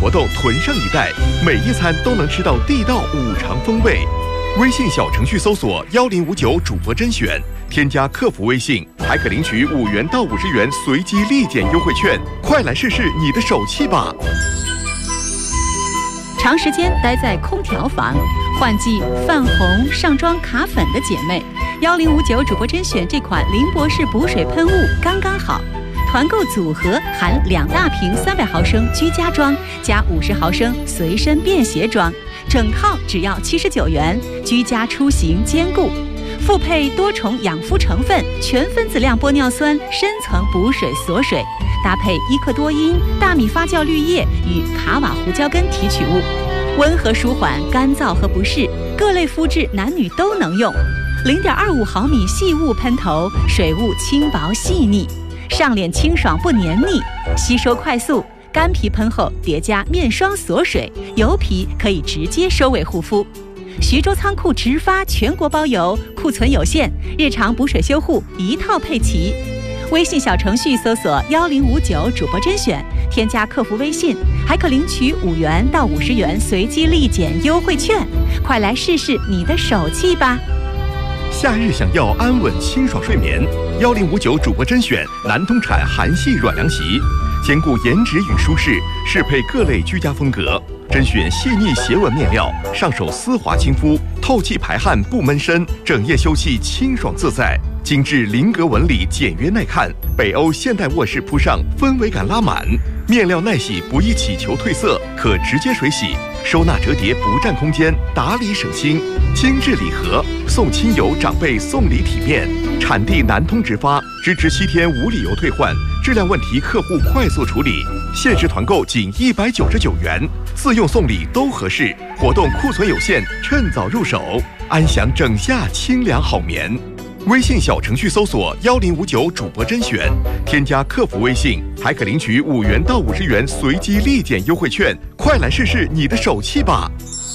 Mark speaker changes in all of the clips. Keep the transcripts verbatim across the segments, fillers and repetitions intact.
Speaker 1: 活动囤上一袋，每一餐都能吃到地道五常风味。微信小程序搜索幺零五九主播甄选，添加客服微信，还可领取五元到五十元随机立减优惠券。快来试试你的手气吧！
Speaker 2: 长时间待在空调房，换季泛红、上妆卡粉的姐妹，幺零五九主播甄选这款林博士补水喷雾刚刚好。团购组合含两大瓶三百毫升居家装加五十毫升随身便携装，整套只要七十九元，居家出行兼顾。复配多重养肤成分，全分子量玻尿酸深层补水锁水，搭配伊克多因、大米发酵绿叶与卡瓦胡椒根提取物，温和舒缓干燥和不适，各类肤质男女都能用。零点二五毫米细雾喷头，水雾轻薄细腻。上脸清爽不黏腻，吸收快速，干皮喷后叠加面霜锁水，油皮可以直接收尾护肤。徐州仓库直发全国包邮，库存有限，日常补水修护一套配齐。微信小程序搜索幺零五九主播甄选，添加客服微信，还可领取五元到五十元随机立减优惠券。快来试试你的手气吧！
Speaker 1: 夏日想要安稳清爽睡眠，幺零五九主播甄选南通产韩系软凉席，兼顾颜值与舒适，适配各类居家风格。甄选细腻斜纹面料，上手丝滑亲肤，透气排汗不闷身，整夜休憩清爽自在。精致菱格纹理简约耐看，北欧现代卧室铺上氛围感拉满，面料耐洗不易起球褪色，可直接水洗，收纳折叠不占空间，打理省心。精致礼盒，送亲友长辈送礼体面，产地南通直发，支持七天无理由退换，质量问题客户快速处理，限时团购仅一百九十九元，自用送礼都合适，活动库存有限，趁早入手，安享整夏清凉好眠。微信小程序搜索幺零五九主播甄选，添加客服微信，还可领取五元到五十元随机立减优惠券。快来试试你的手气吧！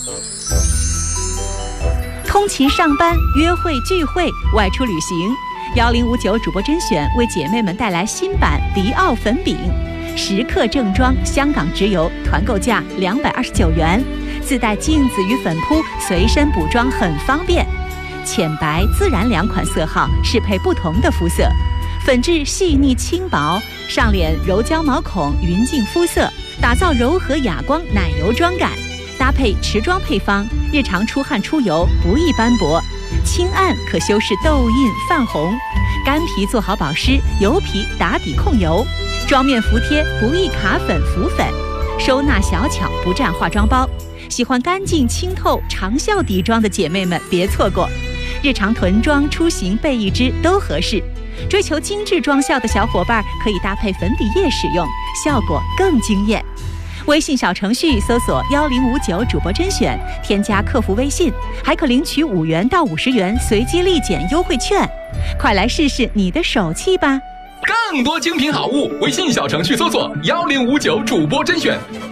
Speaker 2: 通勤上班、约会聚会、外出旅行，幺零五九主播甄选为姐妹们带来新版迪奥粉饼，十克正装，香港直邮，团购价两百二十九元，自带镜子与粉扑，随身补妆很方便。浅白、自然两款色号适配不同的肤色，粉质细腻轻薄，上脸柔焦毛孔，匀净肤色，打造柔和哑光奶油妆感。搭配持妆配方，日常出汗出油不易斑驳，轻按可修饰痘印泛红，干皮做好保湿，油皮打底控油，妆面服帖不易卡粉浮粉，收纳小巧不占化妆包。喜欢干净清透长效底妆的姐妹们别错过，日常囤妆出行备一支都合适。追求精致妆效的小伙伴可以搭配粉底液使用，效果更惊艳。微信小程序搜索幺零五九主播甄选，添加客服微信，还可领取五元到五十元随机立减优惠券。快来试试你的手气吧！
Speaker 3: 更多精品好物，微信小程序搜索幺零五九主播甄选。